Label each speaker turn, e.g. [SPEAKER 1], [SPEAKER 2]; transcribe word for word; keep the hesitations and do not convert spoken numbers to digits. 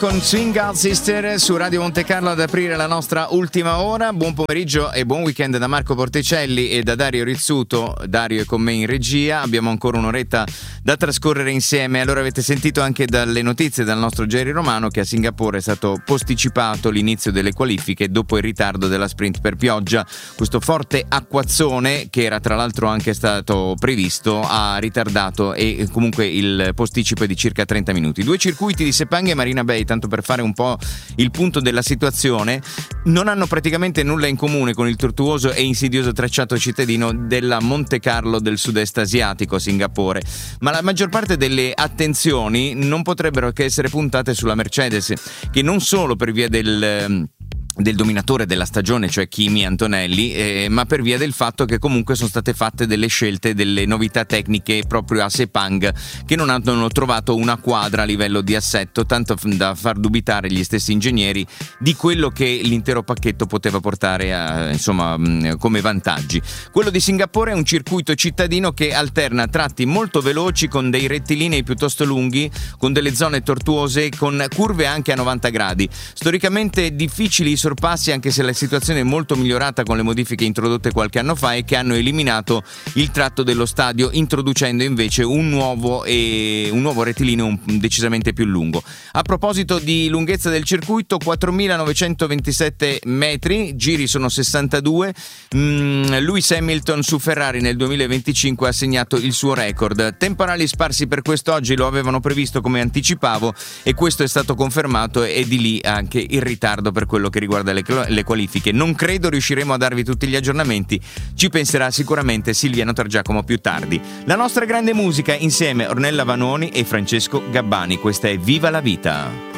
[SPEAKER 1] con Swing Sister su Radio Monte Carlo ad aprire la nostra ultima ora. Buon pomeriggio e buon weekend da Marco Porticelli e da Dario Rizzuto. Dario è con me in regia, abbiamo ancora un'oretta da trascorrere insieme. Allora, avete sentito anche dalle notizie dal nostro Jerry Romano che a Singapore è stato posticipato l'inizio delle qualifiche dopo il ritardo della sprint per pioggia. Questo forte acquazzone, che era tra l'altro anche stato previsto, ha ritardato e comunque il posticipo è di circa trenta minuti. Due circuiti di Sepang e Marina Bay, tanto per fare un po' il punto della situazione, non hanno praticamente nulla in comune con il tortuoso e insidioso tracciato cittadino della Monte Carlo del sud-est asiatico, Singapore, ma la maggior parte delle attenzioni non potrebbero che essere puntate sulla Mercedes, che non solo per via del del dominatore della stagione, cioè Kimi Antonelli, eh, ma per via del fatto che comunque sono state fatte delle scelte, delle novità tecniche proprio a Sepang che non hanno trovato una quadra a livello di assetto, tanto da far dubitare gli stessi ingegneri di quello che l'intero pacchetto poteva portare a, insomma, come vantaggi. Quello di Singapore è un circuito cittadino che alterna tratti molto veloci con dei rettilinei piuttosto lunghi, con delle zone tortuose, con curve anche a novanta gradi, storicamente difficili sorpassi, anche se la situazione è molto migliorata con le modifiche introdotte qualche anno fa e che hanno eliminato il tratto dello stadio, introducendo invece un nuovo e un nuovo rettilineo decisamente più lungo. A proposito di lunghezza del circuito, quattromilanovecentoventisette metri, giri sono sessantadue. mm, Lewis Hamilton su Ferrari nel duemilaventicinque ha segnato il suo record. Temporali sparsi per quest'oggi lo avevano previsto, come anticipavo, e questo è stato confermato, e di lì anche il ritardo per quello che riguarda le, le qualifiche. Non credo riusciremo a darvi tutti gli aggiornamenti, ci penserà sicuramente Silviano Targiacomo più tardi. La nostra grande musica insieme Ornella Vanoni e Francesco Gabbani, questa è Viva la Vita.